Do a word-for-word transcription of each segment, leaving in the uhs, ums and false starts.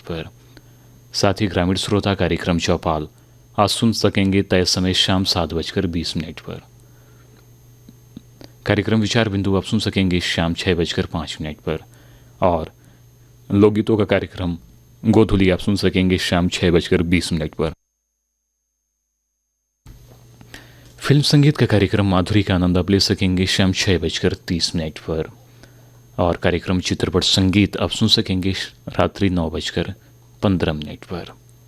पर। साथ ही ग्रामीण श्रोता कार्यक्रम चौपाल आज सुन सकेंगे तय समय शाम सात बजकर बीस मिनट पर। कार्यक्रम विचार बिंदु आप सुन सकेंगे शाम छः बजकर पाँच मिनट पर। और लोकगीतों का कार्यक्रम गोधुली आप सुन सकेंगे शाम छः बजकर बीस मिनट पर। फिल्म संगीत का कार्यक्रम माधुरी का आनंद आप ले सकेंगे शाम छः बजकर तीस मिनट पर। और कार्यक्रम चित्रपट संगीत आप सुन सकेंगे रात्रि नौ बजकर पंद्रह मिनट पर।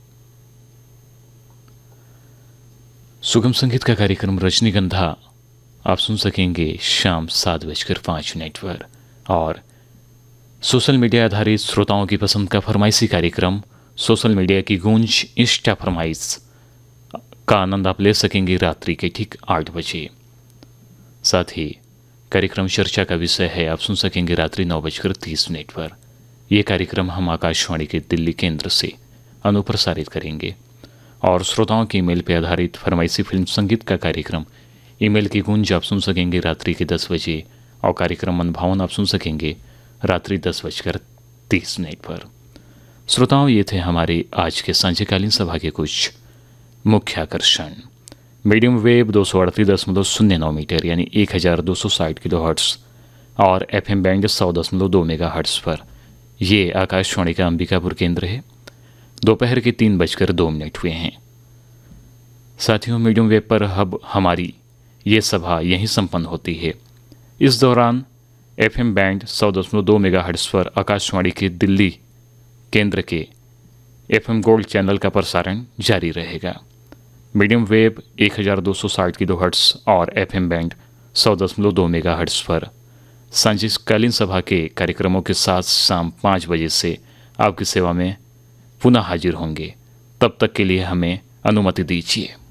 सुगम संगीत का कार्यक्रम रजनीगंधा आप सुन सकेंगे शाम सात बजकर पाँच मिनट पर। और सोशल मीडिया आधारित श्रोताओं की पसंद का फरमाइशी कार्यक्रम सोशल मीडिया की गूंज इंस्टा फरमाइश का आनंद आप ले सकेंगे रात्रि के ठीक आठ बजे। साथ ही कार्यक्रम चर्चा का विषय है आप सुन सकेंगे रात्रि नौ बजकर तीस मिनट पर। यह कार्यक्रम हम आकाशवाणी के दिल्ली केंद्र से अनुप्रसारित करेंगे। और श्रोताओं की ईमेल पर आधारित फरमाइशी फिल्म संगीत का कार्यक्रम ईमेल की गूंज आप सुन सकेंगे रात्रि के दस बजे। और कार्यक्रम मनभावन आप सुन सकेंगे रात्रि दस बजकर तीस मिनट पर। श्रोताओं, ये थे हमारे आज के सांझकालीन सभा के कुछ मुख्य आकर्षण। मीडियम वेव दो सौ अड़तीस दशमलव शून्य नौ मीटर यानी एक हज़ार दो सौ साठ किलो हर्ट्स और एफ एम बैंड सौ दशमलव दो मेगा हर्ट्स पर ये आकाशवाणी का अंबिकापुर केंद्र है। दोपहर के तीन बजकर दो मिनट हुए हैं। साथियों, मीडियम वेव पर अब हमारी ये सभा यहीं संपन्न होती है। इस दौरान एफ एम बैंड सौ दशमलव दो मेगा हर्ट्स पर आकाशवाणी के दिल्ली केंद्र के एफ एम गोल्ड चैनल का प्रसारण जारी रहेगा। मीडियम वेव एक हज़ार दो सौ साठ किलो हर्ट्स और एफ एम बैंड सौ दशमलव दो मेगा हर्ट्स पर सांझकालीन सभा के कार्यक्रमों के साथ शाम पाँच बजे से आपकी सेवा में पुनः हाजिर होंगे। तब तक के लिए हमें अनुमति दीजिए।